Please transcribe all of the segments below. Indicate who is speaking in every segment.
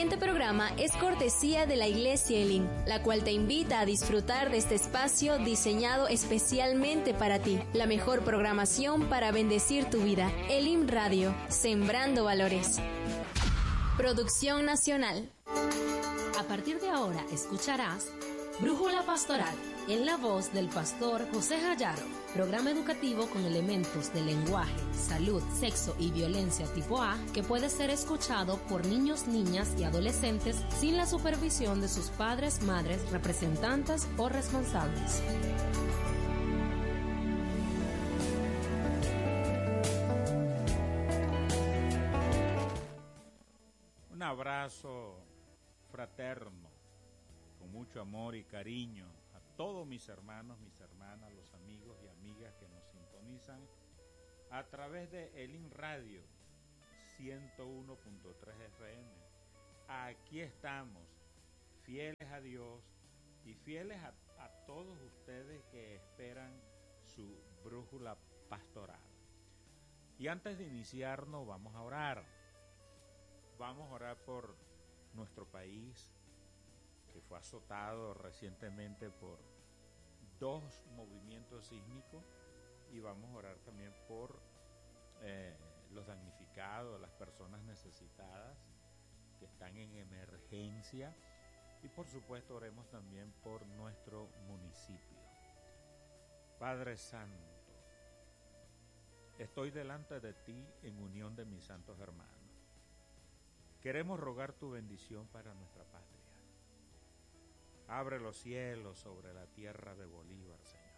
Speaker 1: siguiente programa es cortesía de la Iglesia Elim, la cual te invita a disfrutar de este espacio diseñado especialmente para ti. La mejor programación para bendecir tu vida. Elim Radio, sembrando valores. Producción nacional.
Speaker 2: A partir de ahora escucharás Brújula Pastoral, en la voz del pastor José Jayaro, programa educativo con elementos de lenguaje, salud, sexo y violencia tipo A que puede ser escuchado por niños, niñas y adolescentes sin la supervisión de sus padres, madres, representantes o responsables.
Speaker 3: Un abrazo fraterno, con mucho amor y cariño a todos mis hermanos, mis hermanas, los amigos y amigas que nos sintonizan a través de Elim Radio 101.3 FM. Aquí estamos, fieles a Dios y fieles a todos ustedes que esperan su brújula pastoral. Y antes de iniciarnos vamos a orar. Vamos a orar por nuestro país, que fue azotado recientemente por 2 movimientos sísmicos, y vamos a orar también por los damnificados, las personas necesitadas que están en emergencia, y por supuesto oremos también por nuestro municipio. Padre Santo, estoy delante de ti en unión de mis santos hermanos. Queremos rogar tu bendición para nuestra patria. Abre los cielos sobre la tierra de Bolívar, Señor.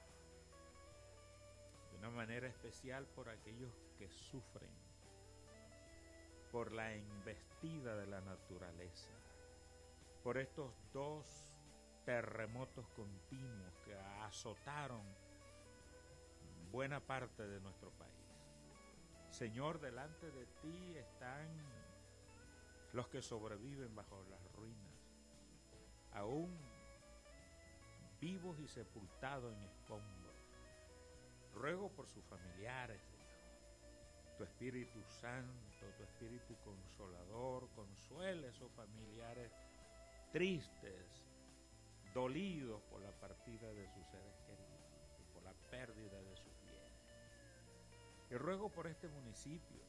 Speaker 3: De una manera especial por aquellos que sufren, por la embestida de la naturaleza, por estos 2 terremotos continuos que azotaron buena parte de nuestro país. Señor, delante de ti están los que sobreviven bajo las ruinas, aún vivos y sepultados en escombros. Ruego por sus familiares, Señor. Tu Espíritu Santo, tu Espíritu Consolador, consuele a esos familiares tristes, dolidos por la partida de sus seres queridos y por la pérdida de sus bienes. Y ruego por este municipio.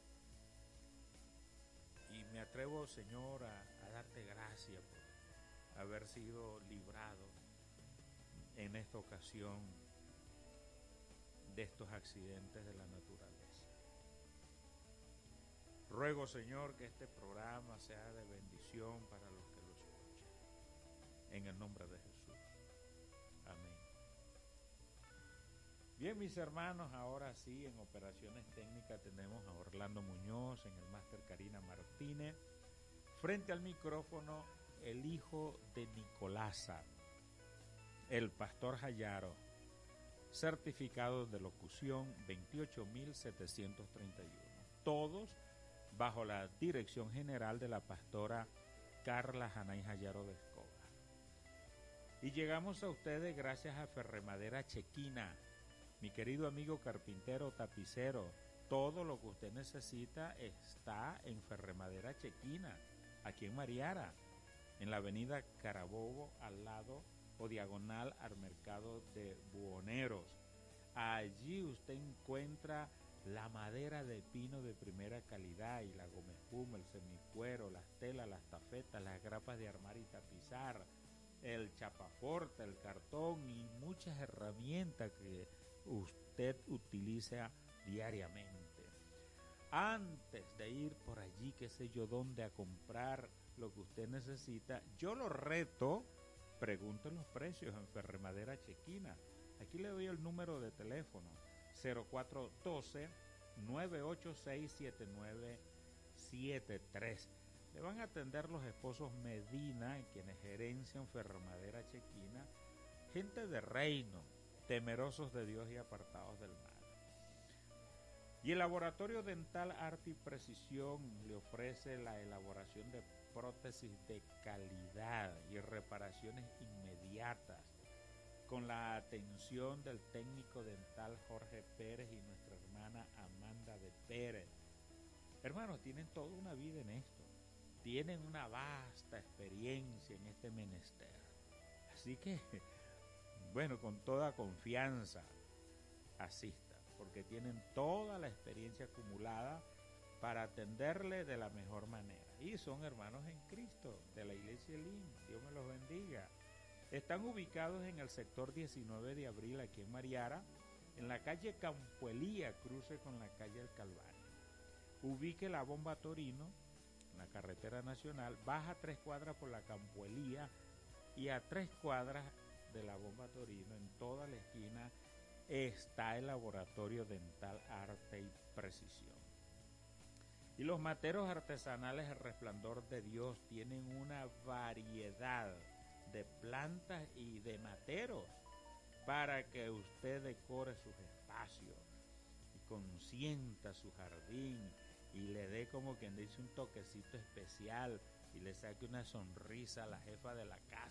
Speaker 3: Y me atrevo, Señor, a darte gracias por haber sido librado en esta ocasión de estos accidentes de la naturaleza. Ruego, Señor, que este programa sea de bendición para los que lo escuchan. En el nombre de Jesús. Amén. Bien, mis hermanos, ahora sí, en operaciones técnicas tenemos a Orlando Muñoz, en el máster Karina Martínez. Frente al micrófono, el hijo de Nicolasa, el pastor Jayaro, certificado de locución 28.731. Todos bajo la dirección general de la pastora Carla Janay Jayaro de Escobar. Y llegamos a ustedes gracias a Ferremadera Chequina, mi querido amigo carpintero, tapicero. Todo lo que usted necesita está en Ferremadera Chequina, aquí en Mariara, en la avenida Carabobo, al lado o diagonal al mercado de Buhoneros. Allí usted encuentra la madera de pino de primera calidad y la goma espuma, el semicuero, las telas, las tafetas, las grapas de armar y tapizar, el chapaporte, el cartón y muchas herramientas que usted utiliza diariamente. Antes de ir por allí, qué sé yo dónde, a comprar lo que usted necesita, yo lo reto, pregunte los precios en Ferremadera Chequina. Aquí le doy el número de teléfono, 0412-986-7973. Le van a atender los esposos Medina, quienes gerencian Ferremadera Chequina, gente de reino, temerosos de Dios y apartados del mal. Y el Laboratorio Dental Arte y Precisión le ofrece la elaboración de prótesis de calidad y reparaciones inmediatas, con la atención del técnico dental Jorge Pérez y nuestra hermana Amanda de Pérez. Hermanos, tienen toda una vida en esto. tienen una vasta experiencia en este menester. Así que, bueno, con toda confianza asista, porque tienen toda la experiencia acumulada para atenderle de la mejor manera. Y son hermanos en Cristo de la Iglesia Elim. Dios me los bendiga. Están ubicados en el sector 19 de abril, aquí en Mariara, en la calle Campuelía, cruce con la calle El Calvario. Ubique la bomba Torino, en la carretera nacional, baja 3 cuadras por la Campuelía y a 3 cuadras de la bomba Torino, en toda la esquina, está el Laboratorio Dental Arte y Precisión. Y los materos artesanales El Resplandor de Dios tienen una variedad de plantas y de materos para que usted decore sus espacios y consienta su jardín y le dé, como quien dice, un toquecito especial y le saque una sonrisa a la jefa de la casa